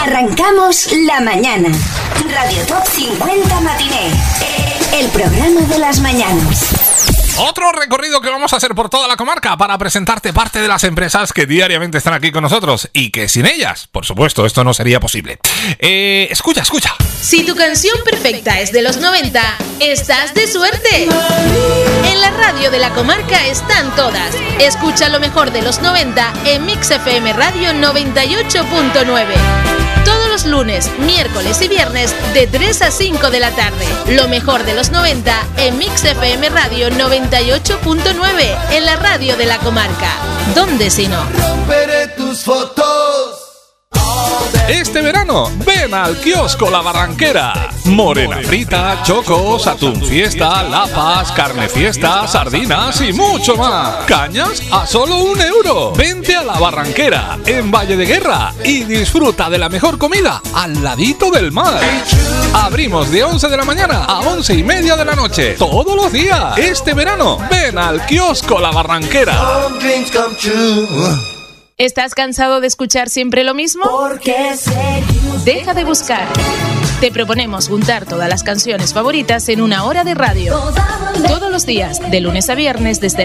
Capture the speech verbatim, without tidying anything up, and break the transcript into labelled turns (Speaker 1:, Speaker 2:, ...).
Speaker 1: Arrancamos la mañana. Radio Top cincuenta Matiné. El programa de las mañanas.
Speaker 2: Otro recorrido que vamos a hacer por toda la comarca para presentarte parte de las empresas que diariamente están aquí con nosotros y que sin ellas, por supuesto, esto no sería posible. Eh, escucha, escucha.
Speaker 3: Si tu canción perfecta es de los noventa, estás de suerte. En la radio de la comarca están todas. Escucha lo mejor de los noventa en Mix F M Radio noventa y ocho punto nueve. Todos los lunes, miércoles y viernes de tres a cinco de la tarde. Lo mejor de los noventa en Mix F M Radio noventa y ocho punto nueve, en la radio de la comarca. ¿Dónde si no?
Speaker 4: Romperé tus fotos.
Speaker 2: Este verano, ven al kiosco La Barranquera. Morena frita, chocos, atún fiesta, lapas, carne fiesta, sardinas y mucho más. Cañas a solo un euro. Vente a La Barranquera, en Valle de Guerra, y disfruta de la mejor comida al ladito del mar. Abrimos de once de la mañana a once y media de la noche, todos los días. Este verano, ven al kiosco La Barranquera.
Speaker 3: ¿Estás cansado de escuchar siempre lo mismo?
Speaker 1: Porque seguimos.
Speaker 3: Deja de buscar. Te proponemos juntar todas las canciones favoritas en una hora de radio. Todos los días, de lunes a viernes, desde